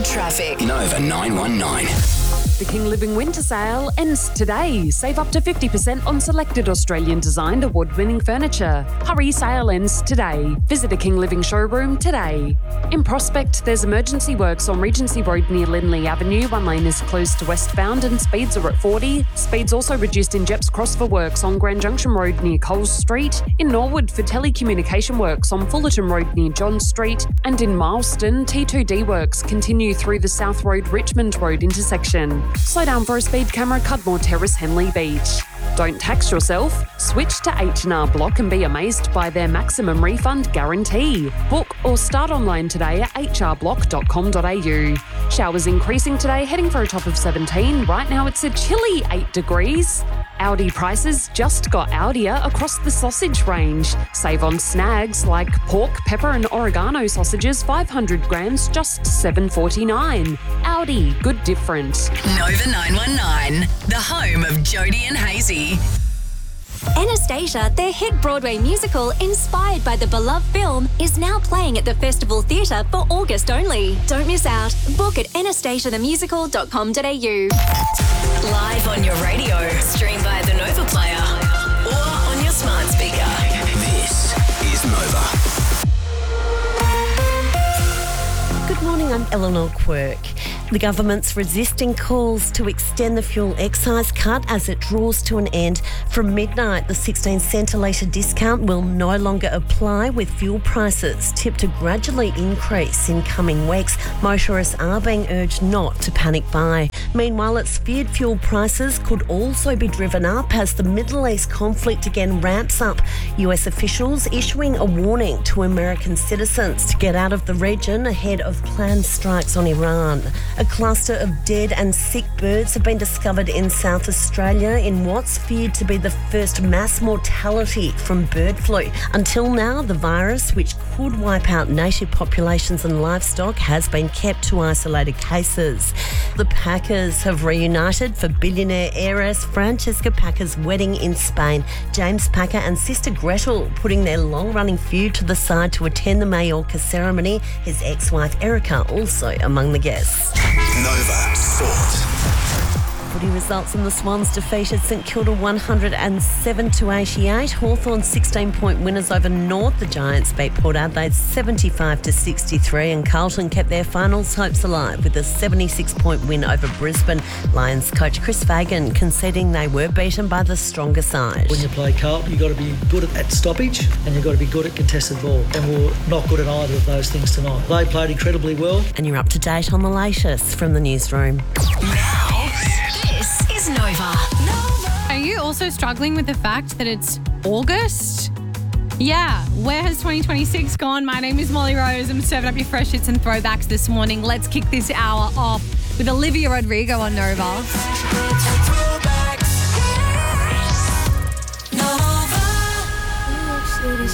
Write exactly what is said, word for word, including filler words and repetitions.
Traffic. Nova nine one nine. The King Living Winter Sale ends today. Save up to fifty percent on selected Australian-designed award-winning furniture. Hurry, sale ends today. Visit a King Living showroom today. In Prospect, there's emergency works on Regency Road near Lindley Avenue. One lane is closed to westbound and speeds are at forty. Speeds also reduced in Jeps Cross for works on Grand Junction Road near Coles Street. In Norwood for telecommunication works on Fullerton Road near John Street. And in Mileston, T two D works continue through the South Road Richmond Road intersection. Slow down for a speed camera, Cudmore Terrace, Henley Beach. Don't tax yourself. Switch to H and R Block and be amazed by their maximum refund guarantee. Book or start online today at h r block dot com dot a u. Showers increasing today, heading for a top of seventeen. Right now it's a chilly eight degrees. Audi prices just got Audier across the sausage range. Save on snags like pork, pepper and oregano sausages, five hundred grams, just seven forty-nine. Audi, good different. Nova nine one nine, the home of Jody and Hazy. Anastasia, their hit Broadway musical inspired by the beloved film, is now playing at the Festival Theatre for August only. Don't miss out. Book at anastasia the musical dot com dot a u. Live on your radio, stream via the Nova Player or on your smart speaker. This is Nova. Good morning, I'm Eleanor Quirk. The government's resisting calls to extend the fuel excise cut as it draws to an end. From midnight, the sixteen cent a litre discount will no longer apply, with fuel prices tipped to gradually increase in coming weeks. Motorists are being urged not to panic buy. Meanwhile, it's feared fuel prices could also be driven up as the Middle East conflict again ramps up. U S officials issuing a warning to American citizens to get out of the region ahead of planned strikes on Iran. A cluster of dead and sick birds have been discovered in South Australia in what's feared to be the first mass mortality from bird flu. Until now, the virus, which could wipe out native populations and livestock, has been kept to isolated cases. The Packers have reunited for billionaire heiress Francesca Packer's wedding in Spain. James Packer and sister Gretel putting their long-running feud to the side to attend the Mallorca ceremony. His ex-wife Erica also among the guests. Nova Sport. Footy results, and the Swans defeated St Kilda one hundred seven to eighty-eight. Hawthorn sixteen-point winners over North. The Giants beat Port Adelaide seventy-five to sixty-three, and Carlton kept their finals hopes alive with a seventy-six-point win over Brisbane. Lions coach Chris Fagan conceding they were beaten by the stronger side. When you play Carlton, you've got to be good at stoppage and you've got to be good at contested ball, and we're not good at either of those things tonight. They played incredibly well. And you're up to date on the latest from the newsroom. Now, this is Nova. Are you also struggling with the fact that it's August? Yeah, where has twenty twenty-six gone? My name is Molly Rose. I'm serving up your fresh hits and throwbacks this morning. Let's kick this hour off with Olivia Rodrigo on Nova.